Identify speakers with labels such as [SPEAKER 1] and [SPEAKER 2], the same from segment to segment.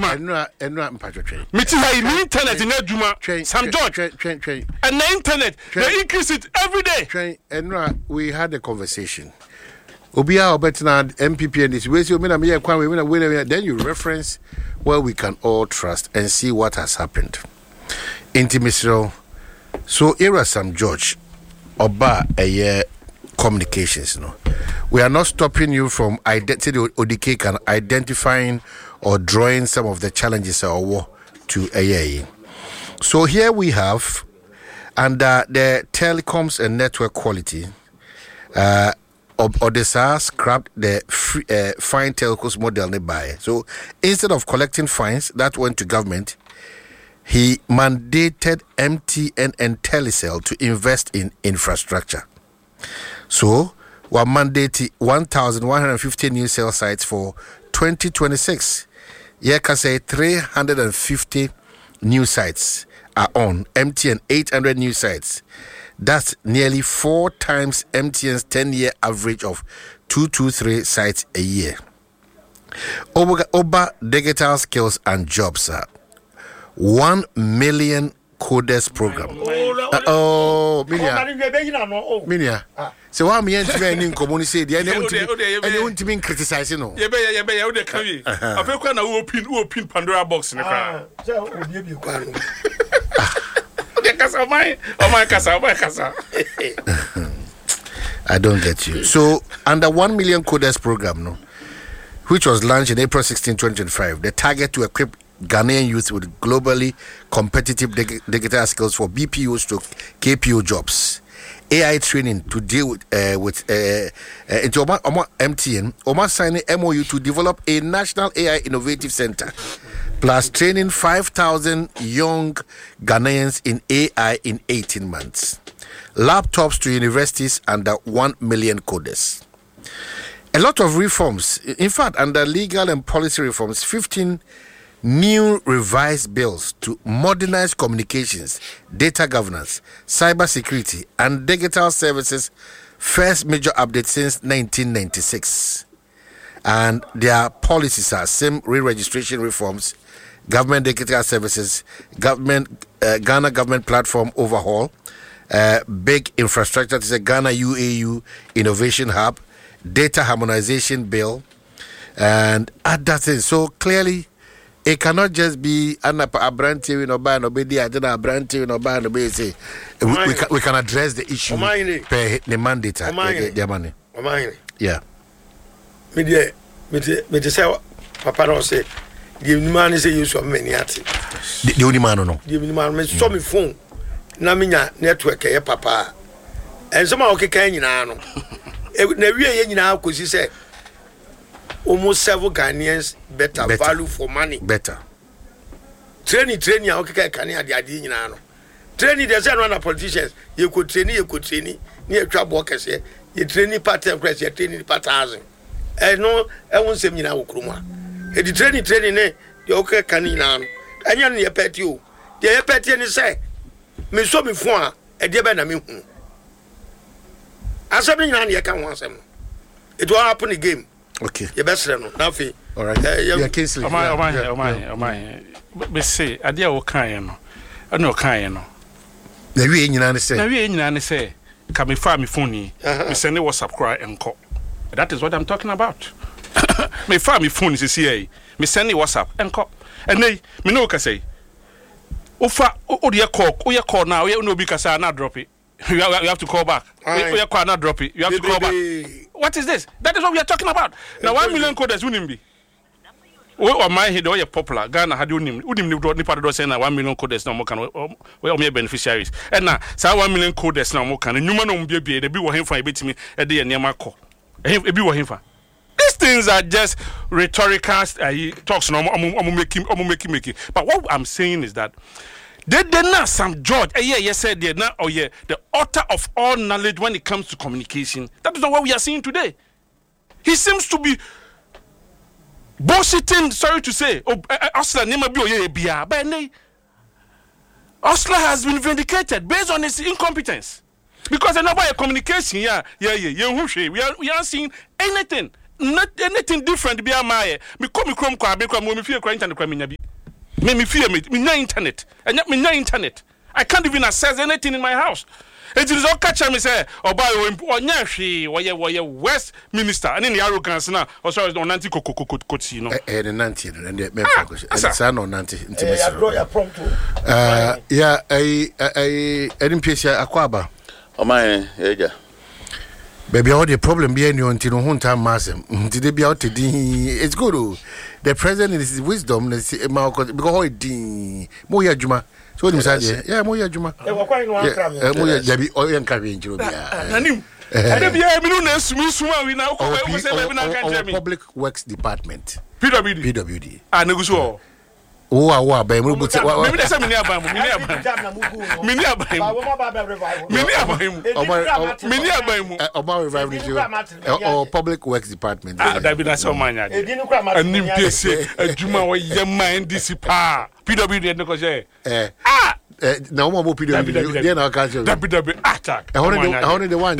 [SPEAKER 1] Enra mpatwe.
[SPEAKER 2] Miti ha internet in adwuma. Sam George. And the internet they increase it every day.
[SPEAKER 1] Enra, we had a conversation. Obia Obetina MPP and this way then you reference where we can all trust and see what has happened. Intimacy. So era Sam George Oba a year communications, we are not stopping you from ODK can identifying or drawing some of the challenges or war to a. So here we have under the telecoms and network quality Odessa scrapped the fine telcos model nearby. So instead of collecting fines that went to government, he mandated MTN and Telecel to invest in infrastructure. So, we mandated 1,150 new cell sites for 2026. Yeah, can say 350 new sites are on. MTN 800 new sites. That's nearly 4 times MTN's 10-year average of 223 sites a year. Oba digital skills and jobs are 1 million coders program. Minia. So why me and in community say the any want to be criticizing no.
[SPEAKER 2] Yeah, we can be. I feel kind of open Pandora box in the car.
[SPEAKER 1] I don't get you. So under 1 million coders program, which was launched in April 16, 2025, the target to equip Ghanaian youth with globally competitive digital skills for BPOs to KPO jobs, AI training to deal with into MTN, Oma signing MOU to develop a national AI innovative center, plus training 5,000 young Ghanaians in AI in 18 months. Laptops to universities under 1 million coders. A lot of reforms. In fact, under legal and policy reforms, 15 new revised bills to modernize communications, data governance, cybersecurity, and digital services. First major update since 1996. And their policies are SIM re-registration reforms, government digital services, Ghana government platform overhaul, big infrastructure, to Ghana UAU Innovation Hub, data harmonization bill, and other things. So clearly, it cannot just be a brand TV no buy no be a brand TV no buy no be say we can address the issue per the mandate the money. Yeah.
[SPEAKER 3] Me say papa no say the man say you so many at.
[SPEAKER 1] The only man no.
[SPEAKER 3] The only man me so me phone na me nya network e papa. And some o keka nyina no. Na wie ye nyina akosi say almost 7 Ghanaians better value for money.
[SPEAKER 1] Better.
[SPEAKER 3] Training, okay, can you do no? Training, there's no politicians. You could train, near trouble workers here. You training part time class, you training part housing. No, I won't say me now, Kruma. The training, you okay, can you now? And you're near pet you. The pet and say, me so before, a dear ben, I mean, as something on your can want some. It will happen again.
[SPEAKER 1] Okay.
[SPEAKER 3] You best know. Nothing.
[SPEAKER 1] All right. Yeah, Kingsley.
[SPEAKER 2] Oh my. But say, I dear okay no. I know okay no.
[SPEAKER 1] Na we nyina ne say.
[SPEAKER 2] Na we nyina ne say. Can me find me phone ni. Me send a WhatsApp cry and call. That is what I'm talking about. Me find me phone is here. Me send a WhatsApp and call. And me no can say. Ofa o de call now. We no be kasa na drop it. You have to call back. We call not drop it. You have to call back. What is this? That is what we are talking about. Now 1 million coders wouldn't be. Oh my head, oh popular. Ghana had you name. Wouldn't you part of saying 1 million coders now more can we beneficiaries. And now say 1 million coders now more can. And you man be they be working for a bit me a day near my call. Be working for. These things are just rhetorical talks. No, I'm making. But what I'm saying is that. They not Sam George. Said they not. Oh yeah, the author of all knowledge when it comes to communication. That is not what we are seeing today. He seems to be bullshitting. Sorry to say, Osler never be bia, but Osler has been vindicated based on his incompetence because another communication. We aren't seeing anything, not anything different. Be a my me come me feel crying and the Me fear me no internet. And yet me no internet. I can't even access anything in my house. It is all catch me say oba o West Minister and in the arrogance now or so on anti kokokoti no
[SPEAKER 1] the nanti and the me focus and san on nanti yeah I NPC akwaba
[SPEAKER 4] o my yeah
[SPEAKER 1] baby all the problem be any until no hunter massem did they be out to it's good the president is wisdom because how din mo ya juma so him say yeah mo ya juma mo ya jabi o yan ka bi njiro bia
[SPEAKER 2] nanim ade bia mi no na suma we na ko we say baby na kan jami
[SPEAKER 1] Public Works Department
[SPEAKER 2] PWD neguso
[SPEAKER 1] wa ba mo buti
[SPEAKER 2] me dey say me ni aban
[SPEAKER 1] mu revive Public Works Department
[SPEAKER 2] that be na so manya anim pese adwuma wo yema NDC pa PWD ne ko say
[SPEAKER 1] na wo mo PWD dey na ka say
[SPEAKER 2] attack
[SPEAKER 1] I want the one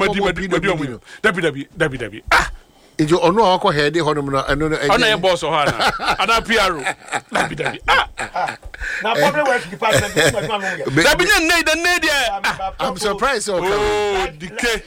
[SPEAKER 2] that
[SPEAKER 1] Injo ono akọ head honum no eno no
[SPEAKER 2] ona e boss ho ana ana PRO dabi
[SPEAKER 3] na Public Works Department
[SPEAKER 2] dabi ne dia
[SPEAKER 1] I'm surprised
[SPEAKER 2] odike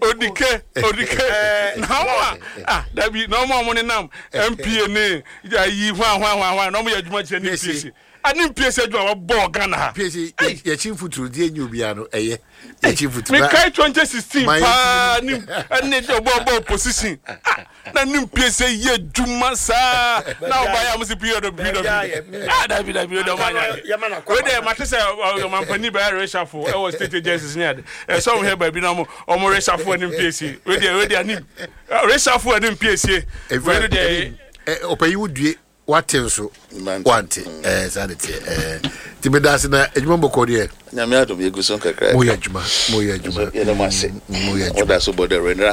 [SPEAKER 2] now dabi no mo ne nam MPA ne yi hwa no mo ya dwuma che ne PC ani PC adwuma bo Ghana ha
[SPEAKER 1] PC ya chimfuturu die nyu bia no eye ya chimfuturu
[SPEAKER 2] me kai 2016 pa ni ani de bo position na nim PC ye dwuma sa na oba ya msi period dabi do manya we dey matese your mampani ba reshuffle e was state agencies near so here ba bi na mo reshuffle ni PC we dey ani reshuffle ni PC we dey
[SPEAKER 1] opa you due what so want sanity tibedase na ejuma boko de
[SPEAKER 4] nyame adom yeguson kakra
[SPEAKER 1] mo ya juma
[SPEAKER 4] ye na mase oda so border renra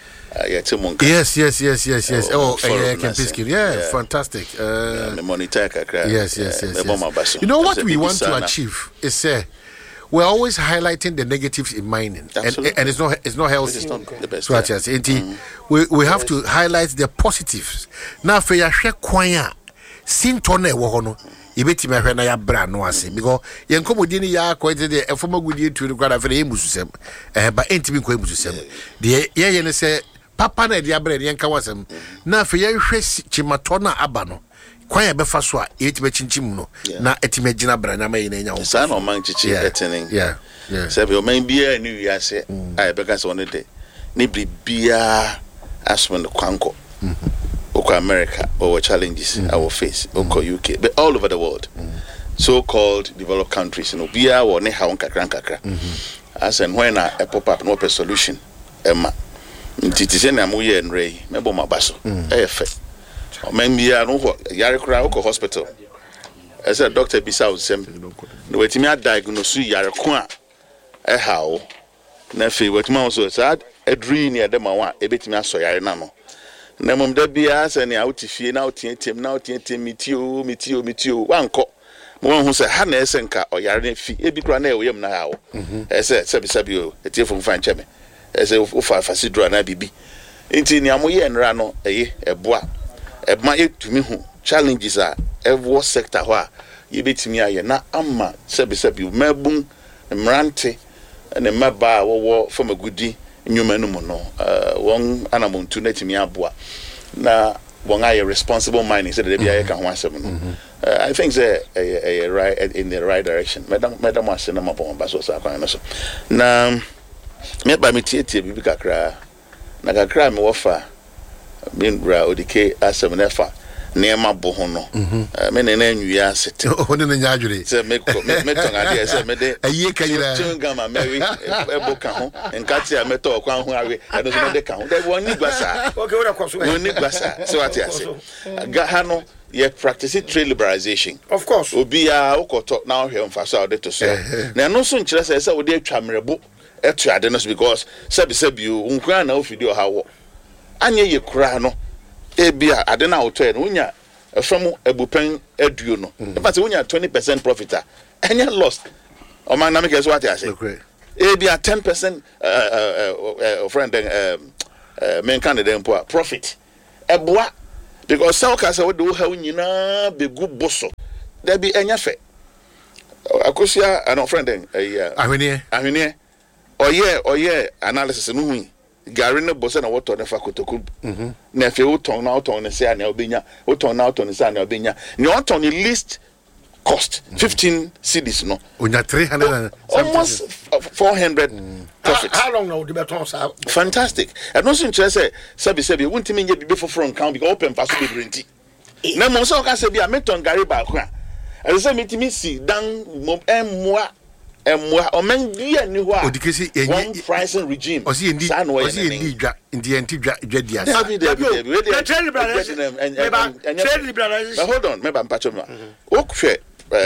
[SPEAKER 1] yes oh Kempinski fantastic
[SPEAKER 4] monitor kakra
[SPEAKER 1] yes you know what we want to achieve is we're always highlighting the negatives in mining and it's not healthy.
[SPEAKER 4] It's not the best.
[SPEAKER 1] So we have to highlight the positives. Now for ya hwe kwan sintone wo ho no yebetime hwe na ya bra no ase because yenkomodi ni ya kwete de efoma gudie tu ni kwada fere emususem ba entimi ko emususem de ye ne se papa na de abra de yenka wasem na for ya hwe chimato na aba no kwan ya befa so a yetibe chinchim no na etime gina bra na mayi na nya wo
[SPEAKER 4] sa no man chichi etening se be o man bia ni wi ase ai beka se one de ni bibia asmo no kwanko Oko America, our challenges, our face, Oko UK, but all over the world, so-called developed countries, bia or ne haon kakra. As and when I pop up no solution, Emma, Titizen amuye and Ray, Mebo Mabaso, AFA. Or maybe I know what Yarikra Oko Hospital. As a doctor beside them, the way to me diagnose Yarikwa, a how, Nefi, what mouse was at a dream near the Mawa, a bit me so Yarinano. Na mom da bia se ne autifie na otietem mitio wanko mo hu se ha na ese nka oyare na fi ebi kura na eyem na ha wo ese sebi o etiefo mfa ncheme ese ufa fasidro na bibi nti ni amoye nra no eboa ema etumi hu challenges a every sector ho a yebetimi aye na ama sebi mabun mrante na maba wo from agudi nyuma no no won anamuntu na timi aboa na won aye responsible mining so that be aye ka ho asem no I think say right in the right direction madam asena mabon ba so sa kwan no so na me ba me tietie bibi kakra na kakra me wofa binra odike asem na fa nema bo ho no me ne na nwia asete
[SPEAKER 1] o ne nya adwure
[SPEAKER 4] se me tonga de se me de
[SPEAKER 1] aye kayira
[SPEAKER 4] chunga mary ebo ka ho nkati a meto kwan ho awe eno so me de ka ho de won ni gbasa
[SPEAKER 3] okay we kwaso
[SPEAKER 4] won ni gbasa so what you say ga ha no ye practice trade liberalization
[SPEAKER 3] of course
[SPEAKER 4] obi a ukoto na ohwe mfa so ade to so na no so nkire se wo de atwa mrebo etu ade no because sebi unkwa na ofidi o hawo anye ye kura no ebia ade na auto no unya from ebupen eduo no but unya 20% profit anya lost o man na make so what you say ebia 10% friend men candidate empo profit eboa because sao ka say we do ha unyina begu boso there be enyafe akosia an friend ahwene oye analysis no hu gari ne bosse na water ne fa kotoku na fe uton na uton ne se na obenya uton na uton ne se na obenya ni uton ni list cost 15 cedis no
[SPEAKER 1] onya 300
[SPEAKER 4] almost 400 profit.
[SPEAKER 3] How long now the beton sa
[SPEAKER 4] fantastic and no so interest say won't me get before from count because open pass be renti na mo so ka say bia meton gari ba ko a I say me see dan mo emwa o men bia ni ho a one pricing regime
[SPEAKER 1] o si ndi dwa ndi antidwa dia
[SPEAKER 4] sa trade liberalization hold on me ba mpacho me o hwe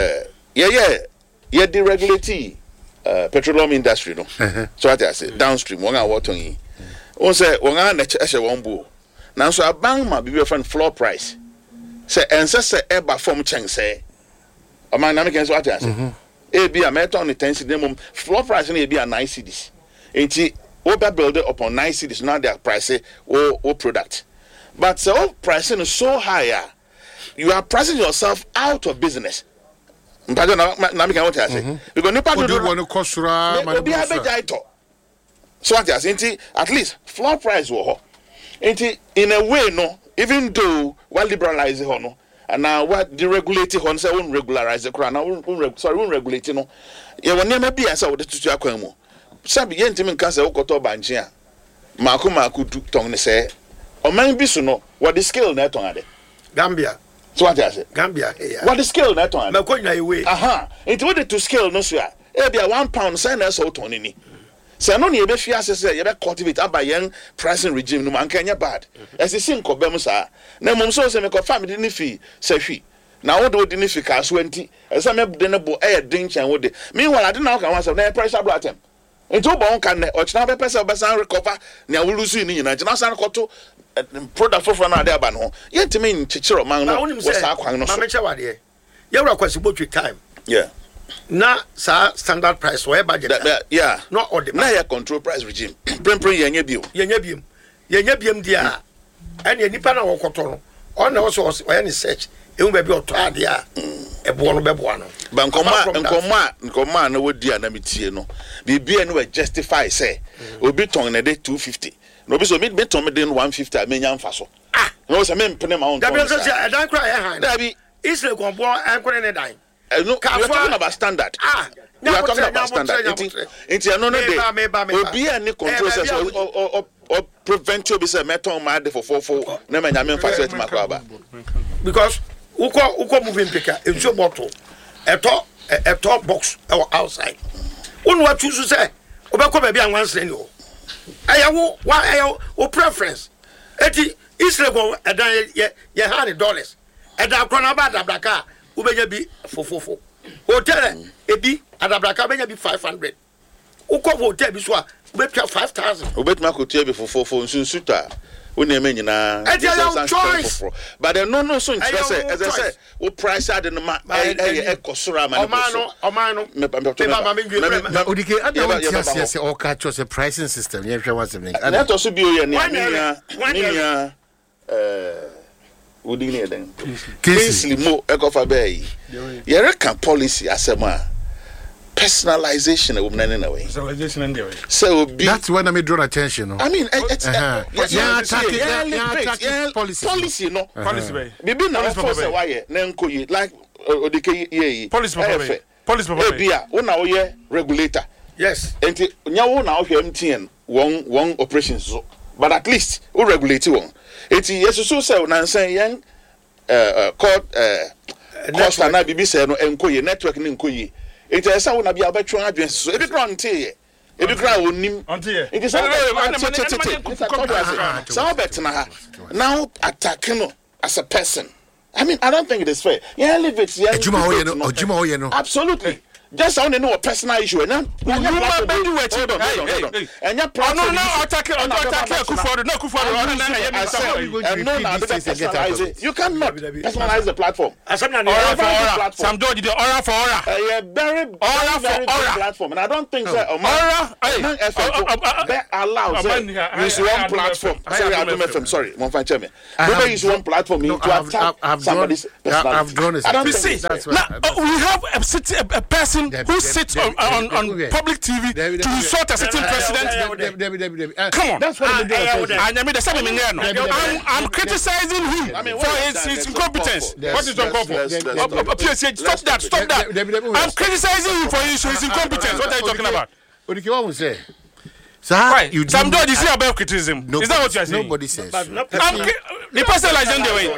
[SPEAKER 4] ye deregulate petroleum industry no so what I say downstream won a water yi on say won a na che won bu na so aban ma bi friend floor price say ense say eba form chen say o man na me ken so what I say e bi a meton ni 10 cedis floor price na e bi a 9 cedis enti o be build upon 9 cedis now their price o product but so pricing is so higher you are pricing yourself out of business. Mpajo na me kan what I say because nipa do
[SPEAKER 1] want to kosura man
[SPEAKER 4] obi abejaito so what I say at least floor price wo ho enti in a way no even though we liberalize ho no and now what deregulate ho no say won regularize kra na won regulate no ye won nema bia say wo de tutu akwan mu sabi ye ntimi nka say wo koto banche a mako du tong ne say o man bi so no what the skill na ton ade
[SPEAKER 3] Gambia.
[SPEAKER 4] So what I say?
[SPEAKER 3] Gambia. Yeah.
[SPEAKER 4] What the skill that one?
[SPEAKER 3] Me konya iwe.
[SPEAKER 4] It would to scale no so. E be £1 say na so ton ni. Say no na e be fiase say ye be cultivate abayen pricing regime no man kanya bad. As e sin ko bem sa. Na mum so say me ko family ni fi say hwi. Na wo do ni fi ka so anti. E say me de ne bo e din chan wo de. Meanwhile I didn't know kan one na pressure blow atem. Into bon kan ne o china be person be san recover na wo lose ni nyina. China san ko to product for na dey aba no yentime nchichiro man no wo sa kwan no so
[SPEAKER 3] ma meche wade ye wura kwasi botwe time na sa standard price where budget
[SPEAKER 4] yeah
[SPEAKER 3] no order
[SPEAKER 4] na ya control price regime prempren yenya biem dia ene nipa na wokoto no on na wo so o ne search e mu ba bi oto ade a ebo no bebo ano ba nkoma na wodi ana metie no bibia no justify say obi ton na de 250 no be so me ton me den 150 amenya mfa so no say me mpene ma on
[SPEAKER 3] da be so say dan cry han
[SPEAKER 4] da bi
[SPEAKER 3] Israel go bo ankore ne dan
[SPEAKER 4] no we are talking about standard we are talking about standard it's no dey obi ani control says or prevent you be say meton ma de for na menya me mfa so etima kwa ba
[SPEAKER 3] because uko moving picker enso bottle eto box outside one what choose say obekọ ba bi an wansre ni o ayawo wa ayawo preference eti Israel go edan ye $100 edan krona ba dabraka ubenya bi fofofo hotel ebi adabraka benya bi 500 uko hotel bi so a ubetwa 5000
[SPEAKER 4] ubetma ko tie bi fofofo nsunsuta woni eme nyina but no so interest as I say we price ad no ma e kosura ma
[SPEAKER 3] omano
[SPEAKER 4] me
[SPEAKER 1] odike ada won tia se o ka cho se pricing system ye hwe was me
[SPEAKER 4] na to so bi o ye ni wodi ni eden Kingsley Mo ekofa bay ye reckon policy asema personalization of na way.
[SPEAKER 2] Personalization and way.
[SPEAKER 4] So
[SPEAKER 1] that's when I draw attention. No?
[SPEAKER 4] I mean, it's policy, no.
[SPEAKER 2] Policy way.
[SPEAKER 4] Bibi na force why na nkoyi like odike ye.
[SPEAKER 2] Policy papa. Policy papa.
[SPEAKER 4] Bia una oye regulator.
[SPEAKER 3] Yes.
[SPEAKER 4] Enti nya wo na ohwe MTN one operations so. But at least we regulate one. Enti yeso so say na nsan yen called cost na bibi say no enkoyi network ni enkoyi. It is someone to be a better address. So, if you grant here, if you grant on him, it is so better now attacking as a person. I mean, I don't think it is fair. Yeah, leave it. Absolutely. just on no personal issue and
[SPEAKER 2] and your platform no attack Akufo-Addo no Akufo-Addo
[SPEAKER 4] you cannot personalize the platform
[SPEAKER 2] Sam George the aura for aura
[SPEAKER 4] very platform and I don't think that allows use one platform sorry one fan chairman use one platform to attack somebody's
[SPEAKER 1] I've drawn a
[SPEAKER 2] we have a person who sits on public TV to insult a certain president. Come on. That's what I'm criticizing him for his incompetence. What is uncalled for? Stop that. I'm criticizing him for his incompetence. What are you talking about?
[SPEAKER 1] What do you say?
[SPEAKER 2] Right. Sam George is about criticism. Is that what you're saying?
[SPEAKER 1] Nobody says.
[SPEAKER 2] The person like the way.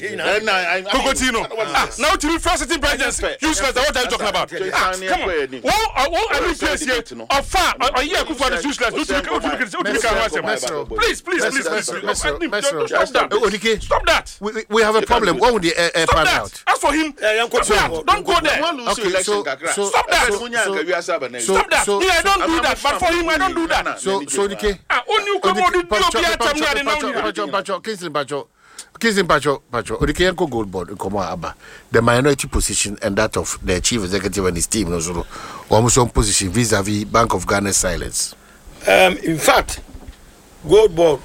[SPEAKER 2] Now to be first sitting president, useless. What are you talking about? Come on. What are you saying here? Of far, a year for the useless. Please. Stop that.
[SPEAKER 1] We have a problem. What would the air pan out?
[SPEAKER 2] As for him, don't go there.
[SPEAKER 1] Okay, so
[SPEAKER 2] stop that. Stop that. Me, I don't do that. But for him, I don't do that.
[SPEAKER 1] So the Gold Board the minority position and that of the chief executive and his team almost on position vis-a-vis Bank of Ghana's silence.
[SPEAKER 3] In fact, Gold Board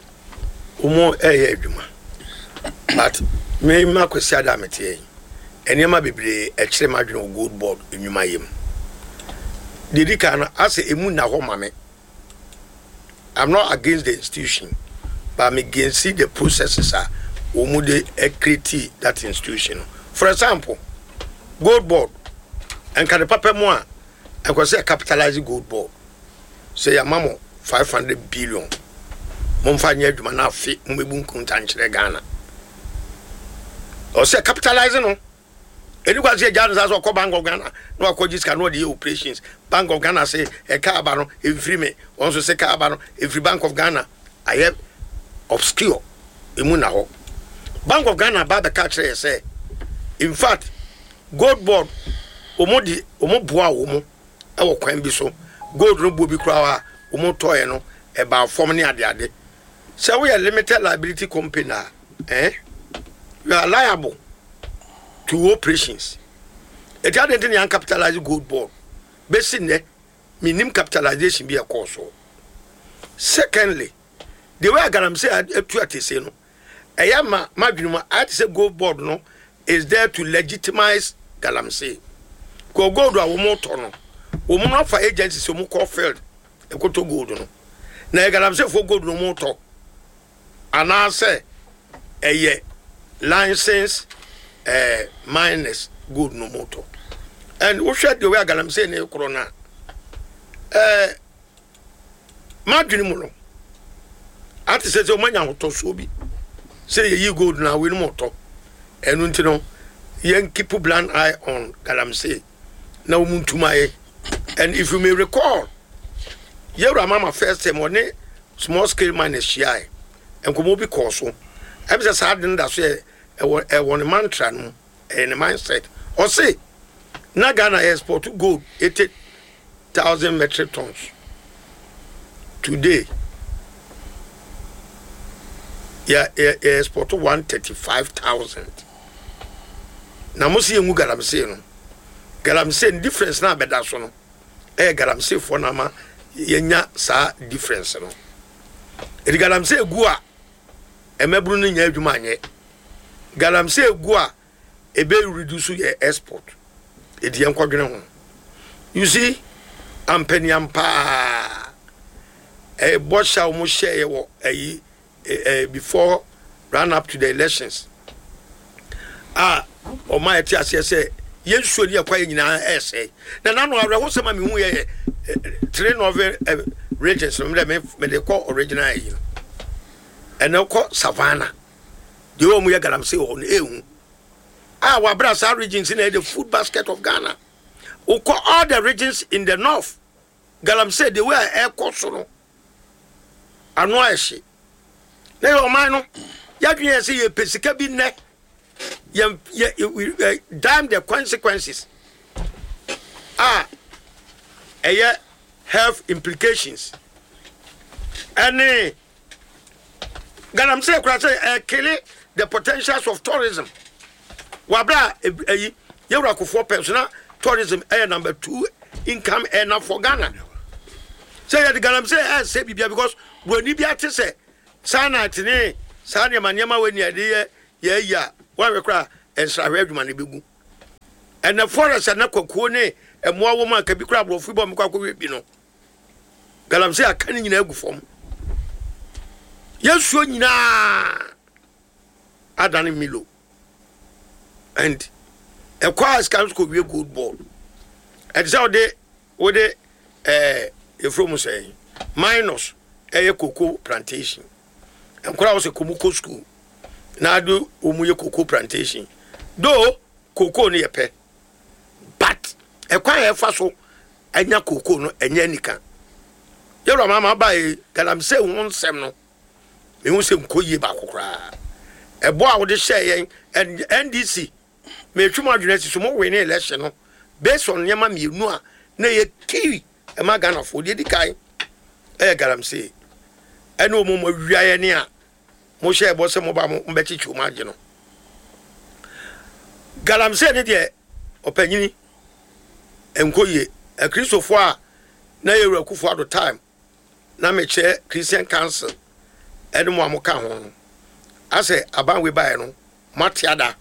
[SPEAKER 3] but me ma kwesi adamete enema bebre e kire madwene Gold Board enwuma yem dedika na ase emu na ho mame. I'm not against the institution, but I'm against the processes are omude create that institution. For example, Gold Board and can the paper more and can say capitalize Gold Board. Say a mamo 500 billion. Momfanya Jumana fit Mubun Kuntanchre Ghana. Or say capitalizing no. Anyone say Ghana as well Bank of Ghana, no coaches can know the operations. Bank of Ghana say a carbano, every me, also say carbano, every Bank of Ghana. I have obscure Imunaho. Bank of Ghana about the catcher say. In fact, Gold Board Omodi Omobua Omo, our Quambiso, Gold Rububi Crower, Omo Toyano, about 4 money at the other. So we are limited liability company, eh? You are liable to operations. It had anything uncapitalized Gold Board. Basically, minimum capitalization be a cause. Secondly, the way I got say I say no. I am Magnum, I say Gold Board no is there to legitimize Galamsey. Go to our motor no. Woman for agencies who call failed. A go to gold no. Now Galamsey for gold no motor. And I say a license minus good no motor. And we share the way I'm saying corona. Madrimulo. At says o manya to sobi. Say you good now we motor. And untino yen keep a blind eye on Galamsey. Now muntumaye. And if you may recall, Yera Mama first time on a small scale minus shy and Kumobi Corso. I'm just harding that say a mantra no and a mindset. Or say Nagana export to gold 80,000 metric tons. Today, export to 135,000. Namusi yemu Galamsey no. Galamsey difference na beda so no. Galamsey for nama yenya sa difference no. Edi Galamsey gu a emebru no nya adwuma anye. Galamsey gu a ebe reduce your export. Edi enkwadwene ho. You see, ampeniampa bosha omo share wo before run up to the elections. O my tiase say yen suoli akwa nyina ese. Na nanu awre ho sema me hu ye train of regions me dey call original yi. And now call Savannah. The omo ye Galamsey on ehu. Our brasa regions in the food basket of Ghana. All the regions in the north. Galamsey they were air course. Anwashi. Now, man, you see a pesika be ne. Damn the consequences. health implications. And Ganam say kill the potentials of tourism. Wabra Yura for personal tourism number 2 income earner for Ghana. Say the Ganam say because when you be at say Sana Tine, Sanya Manyama when you're why we cry and Sarah money bigu. And the forest and Nakone and more woman can be crab of football Mukako. Galam say I can't in a form. Yes, so Adani Milo. And a choir scouts could be a good ball. And so they would from say minus a cocoa plantation. And crowds a Kumuko school. Now do Umuya cocoa plantation. Though cocoa near pet. But a choir fossil and ya cocoa no and yanika. Your mamma by Galam say one seminal. Me won say nkoye ba kokra e bo a wo de share and NDC me twuma adwunasi so mo win election no based on yema mienu a na ye kiri e ma Ghana for de dikai e garam say ene o mo wiaye ne a mo share bo se mo ba mo be chichu ma age no garam say ne de opanyini enkoye e Christopher a na ye Akufo Addo time na me che Christian Council enu mo amoka ho ase aban we buy no matiada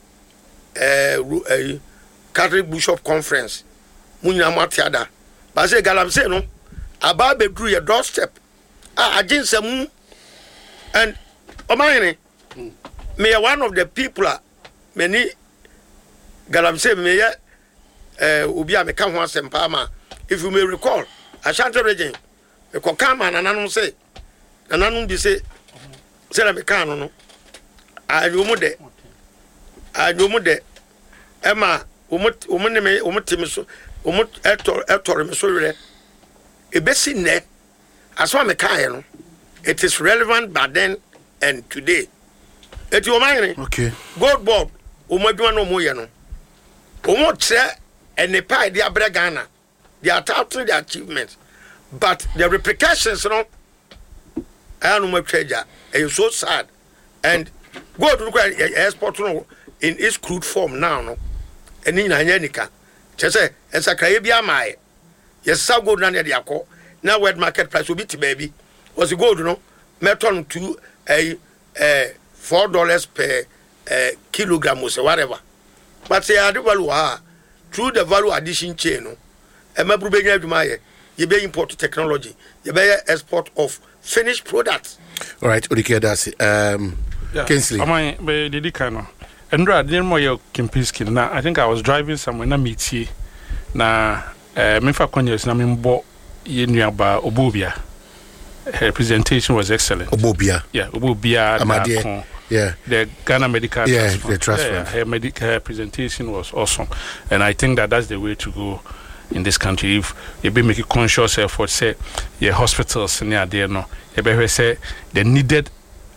[SPEAKER 3] Catholic Bishop Conference munyina matiada ba se galam se no aba bedru your doorstep aginsam and omayene me one of the people many galam se me obi a me ka ho asempa ma if you may recall Ashanti region e ko kama nananom say nananum bi say na me kan no ayomu de ema omu ne me omu timi so omu etor me so re e besi ne aso me kan no it is relevant but then and today it you mind
[SPEAKER 1] okay
[SPEAKER 3] gold board omu adwuma no omu ye no omu tre ene pa de abra Ghana they are touting their achievements but the repercussions no I am no treasure. It's so sad. And go to look at export no in its crude form now. No, and in Anyanika. Just say, as a Caribbean, my yes, so good none of the alcohol. Now, where market price will be to baby was a gold, no, meton to a $4 per kilogram or whatever. But say, I do value through the value addition chain. No, and my Brubenia Dumaya, you be import technology, you be export of finished products.
[SPEAKER 1] All right, Odike, that's it. Kinsley.
[SPEAKER 2] I mean, the kind and I didn't know your Kempinski. Now, I think I was driving somewhere na meet na Mefa Konyes na mimbo yenuaba Obubia. Her presentation was excellent.
[SPEAKER 1] Obubia.
[SPEAKER 2] Yeah, Obubia.
[SPEAKER 1] Amadie. Yeah.
[SPEAKER 2] The Ghana Medical
[SPEAKER 1] Trust Fund. The Trust Fund.
[SPEAKER 2] Her presentation was awesome. And I think that's the way to go in this country. If you be making conscious effort, say your hospitals near there, no, you be say the needed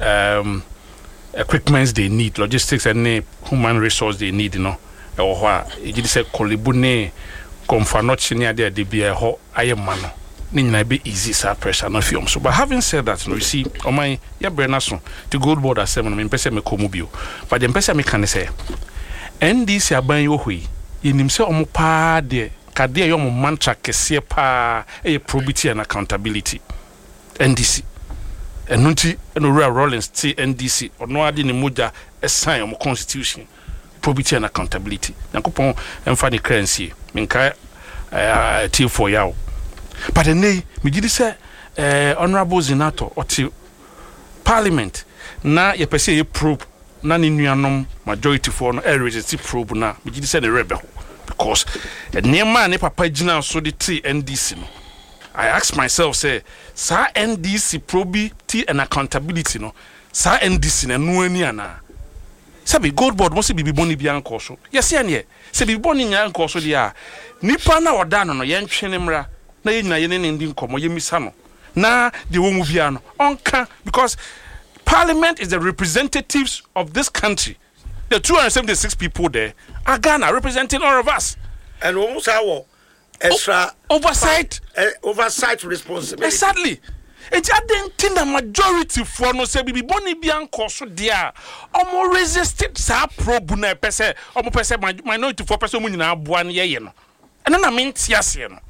[SPEAKER 2] equipments they need, logistics and human resource they need, you know, or what you say kolibune komfanochi near there they be a ho ayemano. Nina be easy sa pressure no film. So, but having said that, you see, on my brenason the gold board at 7, me pese me komubio, but the pese me can say, NDC aban yo hui, in himself omo pa de. Kadia yomo mantra kese pa probity and accountability NDC enunti enura Rollins T NDC ono ade ne moja sign omo constitution probity and accountability yakopon emfa ne currency minka T for yawo but ene me gidi say honorable Zinato oti parliament na ye pese ye probe na ne nuanom majority for no resist probe na me gidi say the rebel because the Nema ne papa jina so the T NDC no. I ask myself say sa NDC probity and accountability no sa NDC na no ani ana sabi gold board must be boni bi anko so yes ye se bi boni nya anko so dia nipa na oda no ye ntwene mra na ye nyina ye ne ndi nkomo ye misa no na de wo mu bia no onka because parliament is the representatives of this country. The 276 people there are Ghana representing all of us.
[SPEAKER 3] And almost our extra
[SPEAKER 2] oversight
[SPEAKER 3] responsibility.
[SPEAKER 2] Exactly. It's a thing the majority for no say bibi boni bi anko so dia omo resisted sa probe na pese omo pese minority for pese omo nyina aboa na ye no eno na mentiase no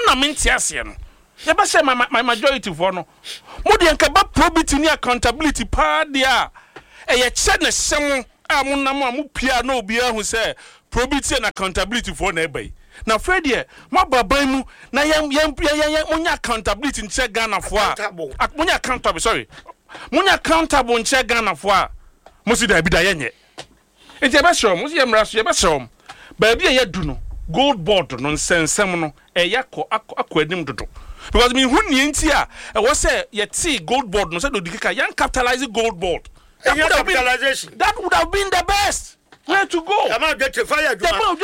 [SPEAKER 2] ye ba say my majority for no mo de anka ba probity ni accountability pa dia e ye che na sem a mo na mo pia na obi ahu say probity and accountability for na ebai na Freddie ma baban mu na yam munya accountability nche Ghana fo a munya accountable sorry munya accountable nche Ghana fo a musi da bi da yenye enti be show musi yemra so be show ba bi ye du no gold board no nsensem no e yakọ akwadim dodo because me hu nie nti a e wo say ye ti gold board no say do dikika yan capitalize gold board that would have been the best. Where to go?
[SPEAKER 3] I'm not get fire.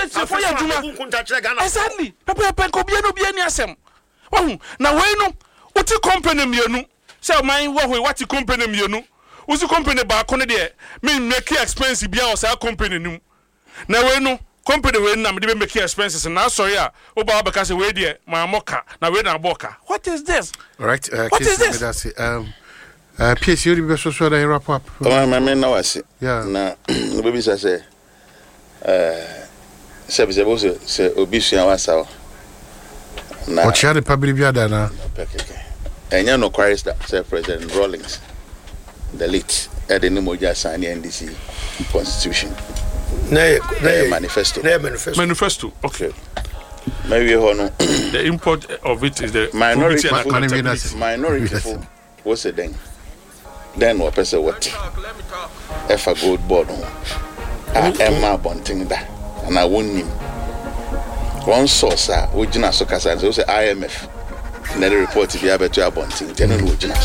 [SPEAKER 2] Exactly. Papa penko bia no bia ni asem. Oh, na we no. What company mienu? Say man what company mienu? Usi company ba ko ne de me make expensive bia o say company nim. Na we no company we na me de make expenses na sorry a o ba ba ka say we de ma moka na we na boka. What is this?
[SPEAKER 1] All right.
[SPEAKER 2] What is this?
[SPEAKER 1] PS, you be so sure that you wrap up.
[SPEAKER 4] My man now I see.
[SPEAKER 1] Yeah.
[SPEAKER 4] Na baby say say obisua wasa. Na
[SPEAKER 1] What you had public bia da na.
[SPEAKER 4] Enya no quarries that say President Rawlings the late at the Moja sign the NDC constitution.
[SPEAKER 2] Manifesto. Okay.
[SPEAKER 4] Maybe
[SPEAKER 2] the import of it is the
[SPEAKER 4] minority what's it then what person what if a gold board Emma Bonting that and I won him one source original so say IMF and then the report to be able to Bonting general original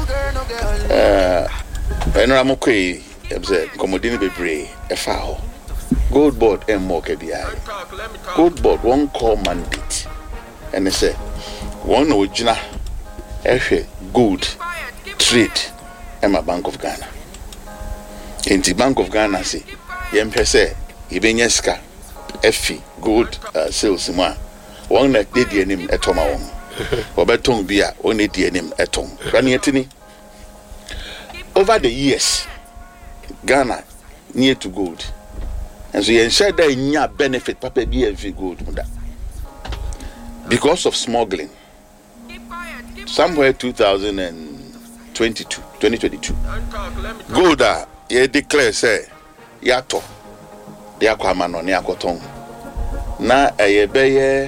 [SPEAKER 4] Enramokwe Komodini Bebre Efao gold board and more KBI gold board one call mandate and they say one original good trade Emma Bank of Ghana. In the Bank of Ghana say yempese ibenyeska efi gold sales ma one na dey die nim etoma won obeton bia one dey nim eton ranetini over the years Ghana near to gold and so yen share that nya benefit papa bi every gold munda because of smuggling somewhere 2022 gold ye declare say yato de akwama no ne akoton na eyebeye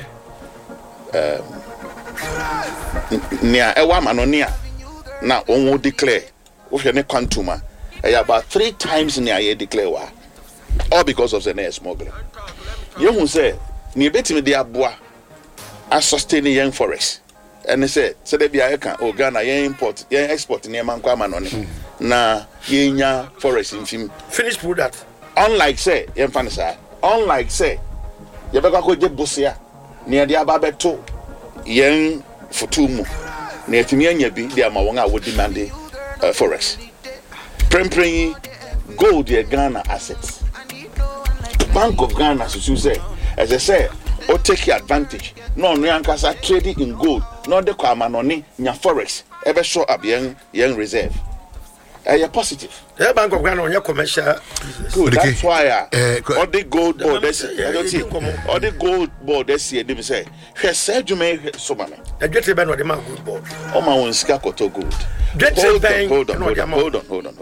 [SPEAKER 4] nia ewa manonia na onwo declare wo hwe ne quantuma about 3 times nia ye declare wa all because of the smuggling you hu say ni betimi de aboa a sustain young forest and they said so they be I can Ghana import export near Mankwama na yenya forest in film
[SPEAKER 3] finished product
[SPEAKER 4] unlike say unlike say you better go je bosia near the ababeto yen futumu near timianya bi the amawonga would demand forest prempring gold the Ghana assets Bank of Ghana so say as I say or take advantage no yankasa trading in gold no de kwama no ni nya forex ebe show up young reserve positive
[SPEAKER 3] the Bank of Ghana on your commercial
[SPEAKER 4] good that's why all the gold board all the gold board this year dem say hwe say dwuma so ma me
[SPEAKER 3] the get be no the man gold board
[SPEAKER 4] o ma won sika koto gold hold on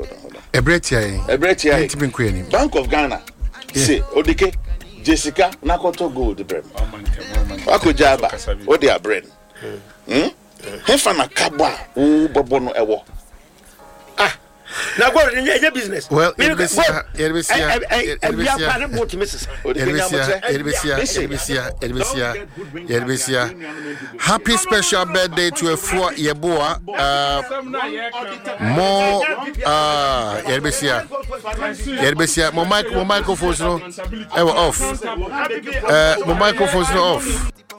[SPEAKER 1] Ebretia
[SPEAKER 4] Bank of Ghana say odike Jessica Nakoto gold brem. Akujaba o dey brain. Hefa na kabwa wo bobo no ewo.
[SPEAKER 3] Na go dey business.
[SPEAKER 1] Well,
[SPEAKER 3] Edbesia.
[SPEAKER 1] Happy special birthday to Efua Yeboa. More Edbesia. My microphones no off. My microphones no off.